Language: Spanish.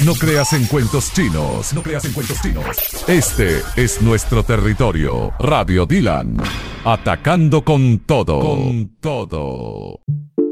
No creas en cuentos chinos. No creas en cuentos chinos. Este es nuestro territorio. Radio Dylan. Atacando con todo. Con todo.